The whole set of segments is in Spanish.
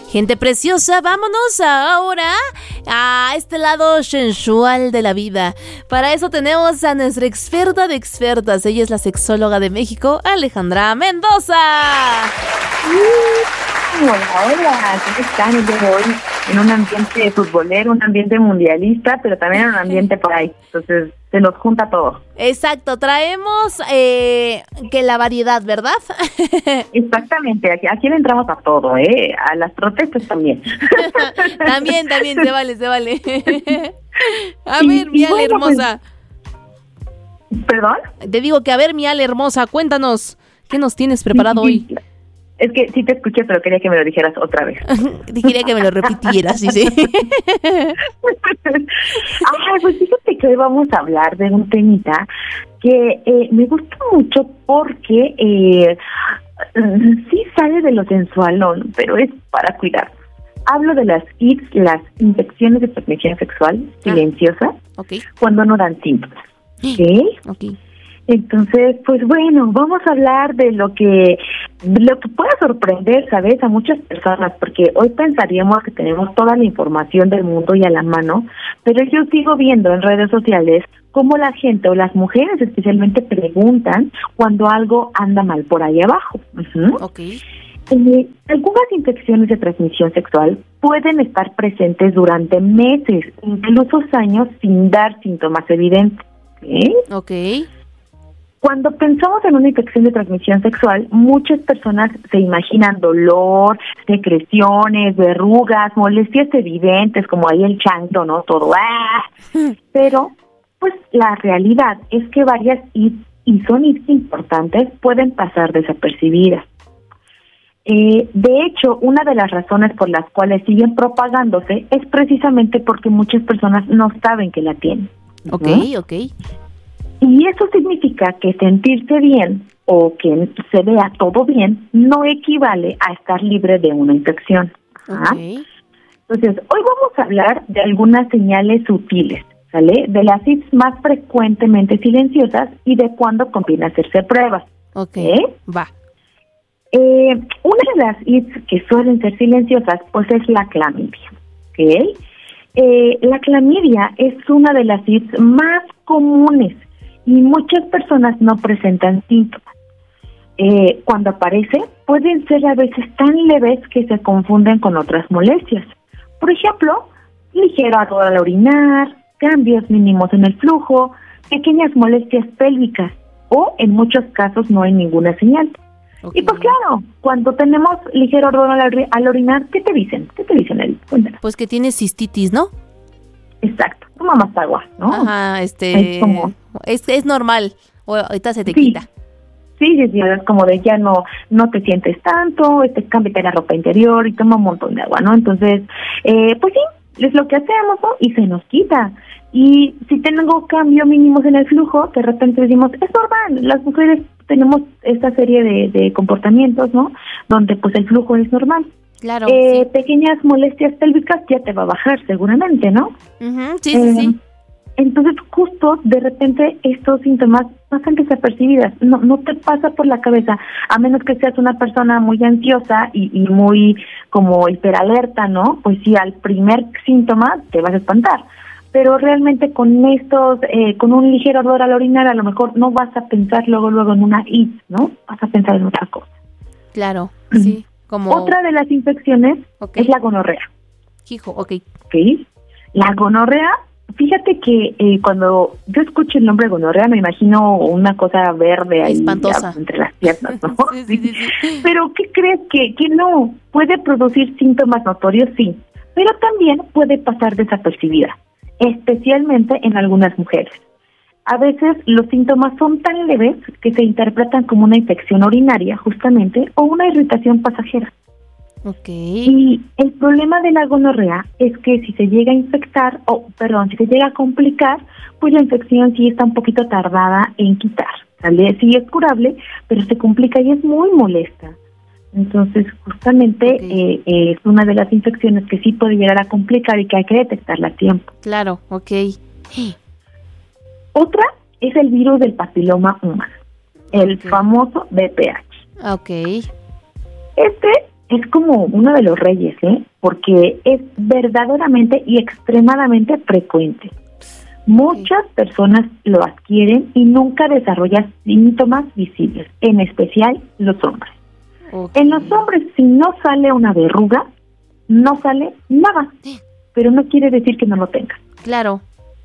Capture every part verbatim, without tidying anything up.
Gente preciosa, vámonos ahora a este lado sensual de la vida. Para eso tenemos a nuestra experta de expertas. Ella es la sexóloga de México, Alejandra Mendoza. Hola, hola, ¿cómo están el día de hoy? En un ambiente futbolero, un ambiente mundialista, pero también en un ambiente por ahí. Entonces, se nos junta todo. Exacto, traemos eh, que la variedad, ¿verdad? Exactamente, aquí, aquí le entramos a todo, ¿eh? A las protestas también. También, también, se vale, se vale. A y, ver, mi Ale bueno, hermosa. Pues, ¿Perdón? Te digo que, a ver, mi Ale hermosa, cuéntanos, ¿qué nos tienes preparado sí, sí. hoy? Es que sí te escuché, pero quería que me lo dijeras otra vez. Quería que me lo repitieras, sí, sí. Ay, pues fíjate que hoy vamos a hablar de un temita que eh, me gusta mucho porque eh, sí sale de lo sensual, ¿no? Pero es para cuidar. Hablo de las I T S, las infecciones de transmisión sexual silenciosas, ah, okay. Cuando no dan síntomas. ¿Sí? Ok. Entonces, pues bueno, vamos a hablar de lo que lo que pueda sorprender, ¿sabes? A muchas personas, porque hoy pensaríamos que tenemos toda la información del mundo y a la mano, pero yo sigo viendo en redes sociales cómo la gente o las mujeres especialmente preguntan cuando algo anda mal por ahí abajo. Uh-huh. Okay. Eh, algunas infecciones de transmisión sexual pueden estar presentes durante meses, incluso años, sin dar síntomas evidentes. ¿Sí? Ok. Cuando pensamos en una infección de transmisión sexual, muchas personas se imaginan dolor, secreciones, verrugas, molestias evidentes, como ahí el chancro, ¿no? Todo, ¡ah! Pero, pues, la realidad es que varias I T S, y son I T S importantes, pueden pasar desapercibidas. Eh, de hecho, una de las razones por las cuales siguen propagándose es precisamente porque muchas personas no saben que la tienen. Ok, ¿no? ok. Y eso significa que sentirse bien o que se vea todo bien no equivale a estar libre de una infección. Okay. ¿Ah? Entonces, hoy vamos a hablar de algunas señales sutiles, ¿sale? De las I T S más frecuentemente silenciosas y de cuándo conviene hacerse pruebas. Ok, ¿eh? va. Eh, una de las I T S que suelen ser silenciosas, pues es la clamidia. ¿Ok? Eh, la clamidia es una de las I T S más comunes y muchas personas no presentan síntomas. Eh, cuando aparece, pueden ser a veces tan leves que se confunden con otras molestias. Por ejemplo, ligero ardor al orinar, cambios mínimos en el flujo, pequeñas molestias pélvicas o, en muchos casos, no hay ninguna señal. Okay. Y pues claro, cuando tenemos ligero ardor al, al orinar, ¿qué te dicen? ¿Qué te dicen, Eli? Cuéntanos. Pues que tienes cistitis, ¿no? Exacto, toma más agua, ¿no? Ajá, este, es, como... es, es normal, o ahorita se te sí. quita. Sí, sí, sí, es como de ya no no te sientes tanto, este, cámbiate la ropa interior y toma un montón de agua, ¿no? Entonces, eh, pues sí, es lo que hacemos, ¿no? Y se nos quita. Y si tengo cambio mínimos en el flujo, de repente decimos, es normal, las mujeres tenemos esta serie de, de comportamientos, ¿no? Donde pues el flujo es normal. Claro. Eh, sí. Pequeñas molestias pélvicas ya te va a bajar seguramente, ¿no? Uh-huh, sí, eh, sí, sí. Entonces, justo de repente estos síntomas pasan desapercibidas, no no te pasa por la cabeza, a menos que seas una persona muy ansiosa y, y muy como hiperalerta, ¿no? Pues sí, al primer síntoma te vas a espantar. Pero realmente con estos, eh, con un ligero ardor al orinar, a lo mejor no vas a pensar luego luego en una I T S, ¿no? Vas a pensar en otra cosa. Claro, sí. Como... Otra de las infecciones okay. es la gonorrea. Hijo, ok. Ok. La gonorrea, fíjate que eh, cuando yo escucho el nombre gonorrea me imagino una cosa verde ahí espantosa entre las piernas, ¿no? sí, sí, sí, sí. Pero ¿qué crees que, que no? Puede producir síntomas notorios, sí, pero también puede pasar desapercibida, especialmente en algunas mujeres. A veces los síntomas son tan leves que se interpretan como una infección urinaria, justamente, o una irritación pasajera. Okay. Y el problema de la gonorrea es que si se llega a infectar, o perdón, si se llega a complicar, pues la infección sí está un poquito tardada en quitar, ¿vale? Sí es curable, pero se complica y es muy molesta. Entonces, justamente okay. eh, eh, es una de las infecciones que sí puede llegar a complicar y que hay que detectarla a tiempo. Claro, ok. Otra es el virus del papiloma humano, el okay. famoso B P H. Ok. Este es como uno de los reyes, ¿eh? Porque es verdaderamente y extremadamente frecuente. Muchas okay. personas lo adquieren y nunca desarrollan síntomas visibles, en especial los hombres. Okay. En los hombres, si no sale una verruga, no sale nada, pero no quiere decir que no lo tenga. Claro.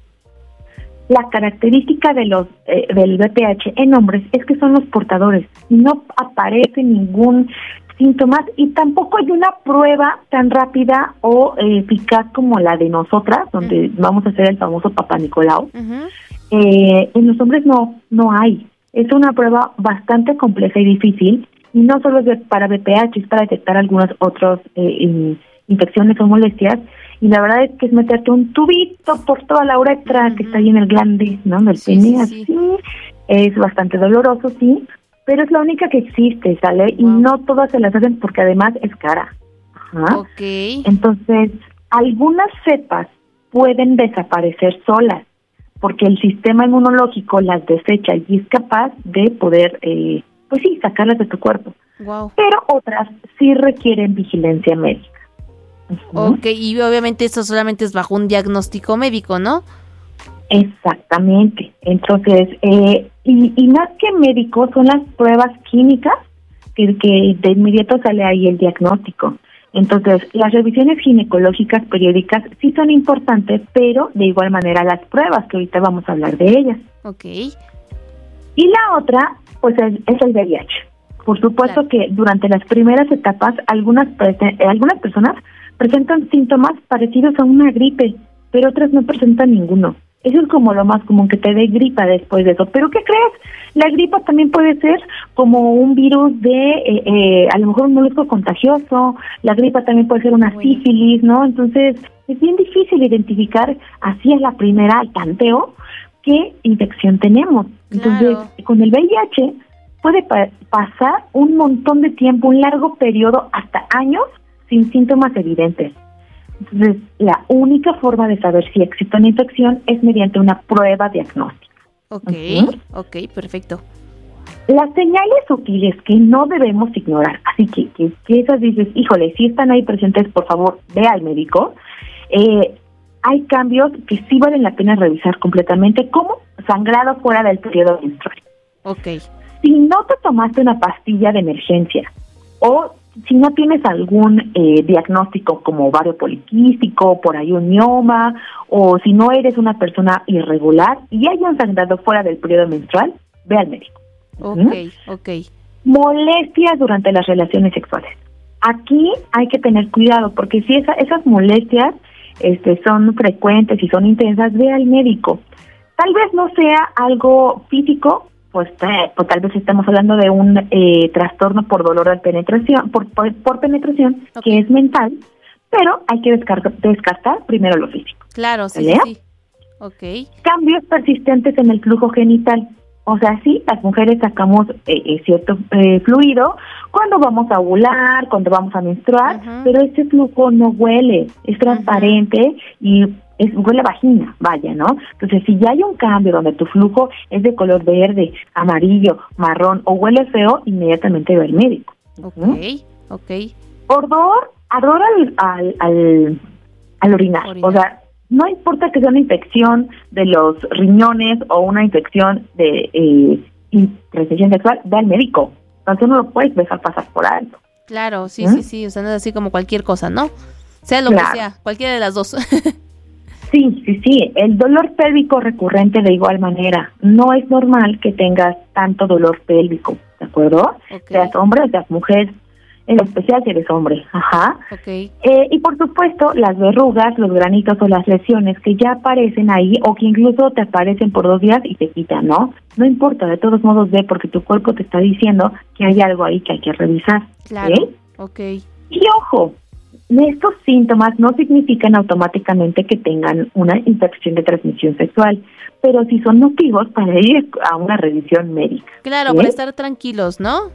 La característica de los eh, del V P H en hombres es que son los portadores. No aparece ningún síntoma y tampoco hay una prueba tan rápida o eh, eficaz como la de nosotras, donde uh-huh. vamos a hacer el famoso Papá Nicolau. Uh-huh. Eh, en los hombres no, no hay. Es una prueba bastante compleja y difícil, y no solo es de, para V P H, es para detectar algunas otras eh, in, infecciones o molestias. Y la verdad es que es meterte un tubito por toda la uretra uh-huh. que está ahí en el glande, ¿no? Del sí, pene, sí, así. sí. Es bastante doloroso, sí, pero es la única que existe, ¿sale? Wow. Y no todas se las hacen porque además es cara. Ajá. Okay. Entonces, algunas cepas pueden desaparecer solas porque el sistema inmunológico las desecha y es capaz de poder, eh, pues sí, sacarlas de tu cuerpo. Wow. Pero otras sí requieren vigilancia médica. Uh-huh. Ok, y obviamente esto solamente es bajo un diagnóstico médico, ¿no? Exactamente. Entonces, eh, y, y más que médicos, son las pruebas químicas que, que de inmediato sale ahí el diagnóstico. Entonces, las revisiones ginecológicas periódicas sí son importantes, pero de igual manera las pruebas, que ahorita vamos a hablar de ellas. Ok. Y la otra, pues es, es el V I H. Por supuesto claro. que durante las primeras etapas, algunas, presen- eh, algunas personas presentan síntomas parecidos a una gripe, pero otras no presentan ninguno. Eso es como lo más común, que te dé gripa después de eso. ¿Pero qué crees? La gripa también puede ser como un virus de, eh, eh, a lo mejor un molusco contagioso. La gripa también puede ser una bueno. sífilis, ¿no? Entonces, es bien difícil identificar así a la primera, al tanteo, qué infección tenemos. Entonces, claro. con el V I H puede pa- pasar un montón de tiempo, un largo periodo, hasta años, sin síntomas evidentes. Entonces, la única forma de saber si existe una infección es mediante una prueba diagnóstica. Ok, uh-huh. ok, perfecto. Las señales sutiles que no debemos ignorar, así que, que, que esas dices, híjole, si están ahí presentes, por favor, ve al médico. Eh, hay cambios que sí valen la pena revisar completamente, como sangrado fuera del periodo menstrual. Ok. Si no te tomaste una pastilla de emergencia o si no tienes algún eh, diagnóstico como ovario poliquístico, por ahí un mioma, o si no eres una persona irregular y hay un sangrado fuera del periodo menstrual, ve al médico. Ok, ¿Mm? ok. Molestias durante las relaciones sexuales. Aquí hay que tener cuidado, porque si esa, esas molestias este, son frecuentes y son intensas, ve al médico. Tal vez no sea algo físico, pues, eh, pues tal vez estamos hablando de un eh, trastorno por dolor de penetración, por, por, por penetración, okay. que es mental, pero hay que descartar, descartar primero lo físico. Claro, sí, sí, sí. Okay. Cambios persistentes en el flujo genital. O sea, sí, las mujeres sacamos eh, cierto eh, fluido cuando vamos a ovular, cuando vamos a menstruar, uh-huh. pero ese flujo no huele, es transparente uh-huh. y es huele a vagina, vaya, ¿no? Entonces, si ya hay un cambio donde tu flujo es de color verde, amarillo, marrón o huele feo, inmediatamente ve al médico. Ok, ¿sí? ok. Ardor, ardor al, al, al, al orinar. orinar. O sea, no importa que sea una infección de los riñones o una infección de eh, transmisión sexual, ve al médico. Entonces no lo puedes dejar pasar por alto. Claro, sí, ¿Mm? sí, sí. O sea, no es así como cualquier cosa, ¿no? Sea lo claro. que sea, cualquiera de las dos. Sí, sí, sí. El dolor pélvico recurrente de igual manera. No es normal que tengas tanto dolor pélvico, ¿de acuerdo? Okay. Seas hombre o seas mujer, en especial si eres hombre. Ajá. Okay. Eh, y por supuesto, las verrugas, los granitos o las lesiones que ya aparecen ahí o que incluso te aparecen por dos días y te quitan, ¿no? No importa, de todos modos ve, porque tu cuerpo te está diciendo que hay algo ahí que hay que revisar. Claro, ¿sí? ok. Y ojo, estos síntomas no significan automáticamente que tengan una infección de transmisión sexual, pero sí son motivos para ir a una revisión médica. Claro, ¿sí? para estar tranquilos, ¿no?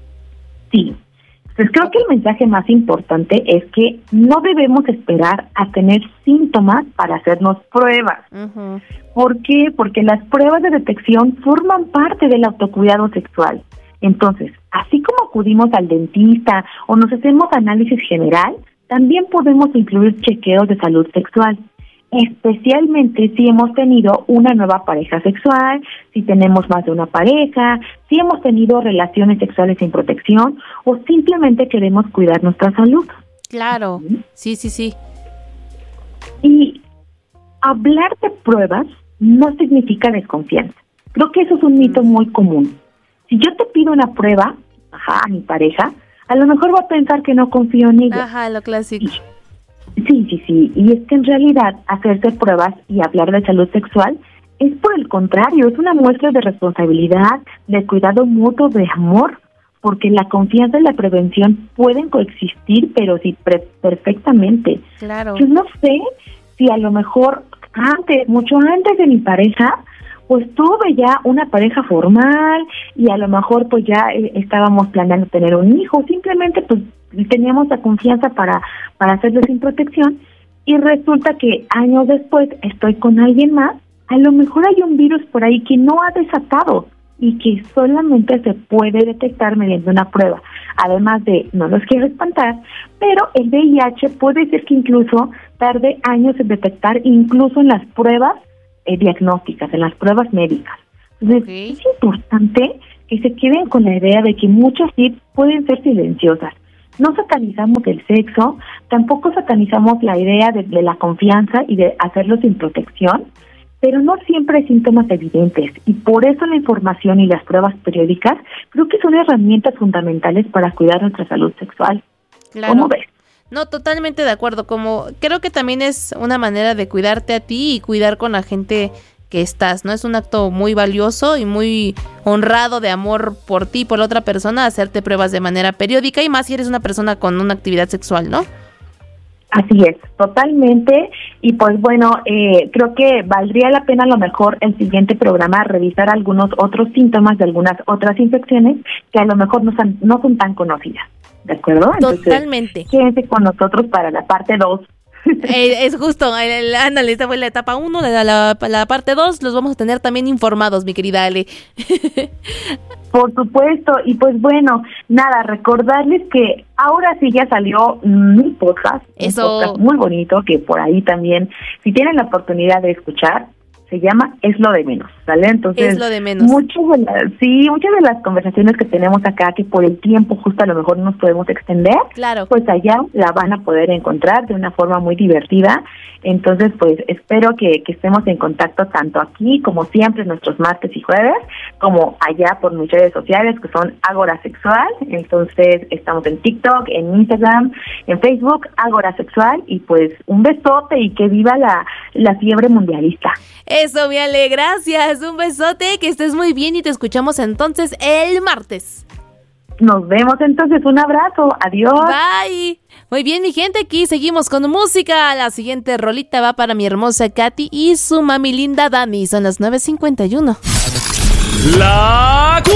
Sí. Entonces creo okay. que el mensaje más importante es que no debemos esperar a tener síntomas para hacernos pruebas. Uh-huh. ¿Por qué? Porque las pruebas de detección forman parte del autocuidado sexual. Entonces, así como acudimos al dentista o nos hacemos análisis general, también podemos incluir chequeos de salud sexual, especialmente si hemos tenido una nueva pareja sexual, si tenemos más de una pareja, si hemos tenido relaciones sexuales sin protección o simplemente queremos cuidar nuestra salud. Claro, sí, sí, sí. Y hablar de pruebas no significa desconfianza. Creo que eso es un mito muy común. Si yo te pido una prueba, ajá, a mi pareja, a lo mejor va a pensar que no confío en ella. Ajá, lo clásico. Sí, sí, sí. Y es que en realidad hacerse pruebas y hablar de salud sexual es por el contrario, es una muestra de responsabilidad, de cuidado mutuo, de amor, porque la confianza y la prevención pueden coexistir, pero sí pre- perfectamente. Claro. Yo no sé si a lo mejor antes, mucho antes de mi pareja, pues tuve ya una pareja formal y a lo mejor pues ya eh, estábamos planeando tener un hijo, simplemente pues teníamos la confianza para, para hacerlo sin protección y resulta que años después estoy con alguien más, a lo mejor hay un virus por ahí que no ha desatado y que solamente se puede detectar mediante una prueba. Además de, no los quiero espantar, pero el V I H puede ser que incluso tarde años en detectar, incluso en las pruebas eh, diagnósticas, en las pruebas médicas. Entonces, okay. Es importante que se queden con la idea de que muchas S I V pueden ser silenciosas. No satanizamos el sexo, tampoco satanizamos la idea de, de la confianza y de hacerlo sin protección, pero no siempre hay síntomas evidentes y por eso la información y las pruebas periódicas creo que son herramientas fundamentales para cuidar nuestra salud sexual. Claro. ¿Cómo ves? No, totalmente de acuerdo. Como creo que también es una manera de cuidarte a ti y cuidar con la gente que estás, ¿no? Es un acto muy valioso y muy honrado de amor por ti y por la otra persona, hacerte pruebas de manera periódica y más si eres una persona con una actividad sexual, ¿no? Así es, totalmente. Y pues bueno, eh, creo que valdría la pena a lo mejor el siguiente programa revisar algunos otros síntomas de algunas otras infecciones que a lo mejor no son, no son tan conocidas, ¿de acuerdo? Entonces, totalmente. Quédense con nosotros para la parte dos. Eh, es justo, el, el, ándale, esta fue la etapa uno, la, la, la parte dos, los vamos a tener también informados, mi querida Ale. Por supuesto, y pues bueno, nada, recordarles que ahora sí ya salió mi podcast, Eso. un podcast muy bonito, que por ahí también, si tienen la oportunidad de escuchar, se llama Es lo de menos, ¿sale? Entonces, es lo de menos. Muchas de las, sí, muchas de las conversaciones que tenemos acá, que por el tiempo justo a lo mejor no nos podemos extender, claro. Pues allá la van a poder encontrar de una forma muy divertida. Entonces, pues espero que, que estemos en contacto tanto aquí, como siempre, nuestros martes y jueves, como allá por mis redes sociales, que son Ágora Sexual. Entonces, estamos en TikTok, en Instagram, en Facebook, Ágora Sexual, y pues un besote y que viva la, la fiebre mundialista. Eso, mi Ale, gracias, un besote, que estés muy bien y te escuchamos entonces el martes. Nos vemos entonces, un abrazo, adiós. Bye. Muy bien, mi gente, aquí seguimos con música. La siguiente rolita va para mi hermosa Katy y su mami linda Dami. Son las nueve cincuenta y uno. La